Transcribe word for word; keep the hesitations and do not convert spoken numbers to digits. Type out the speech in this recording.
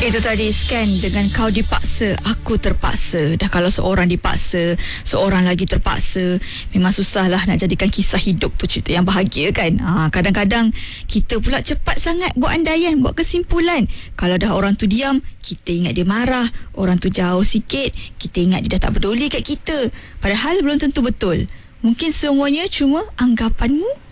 Itu tadi Scan dengan Kau Dipaksa, Aku Terpaksa. Dah kalau seorang dipaksa, seorang lagi terpaksa, memang susahlah nak jadikan kisah hidup tu cerita yang bahagia kan. Ha, kadang-kadang kita pula cepat sangat buat andaian, buat kesimpulan. Kalau dah orang tu diam, kita ingat dia marah. Orang tu jauh sikit, kita ingat dia dah tak peduli kat kita. Padahal belum tentu betul. Mungkin semuanya cuma anggapanmu.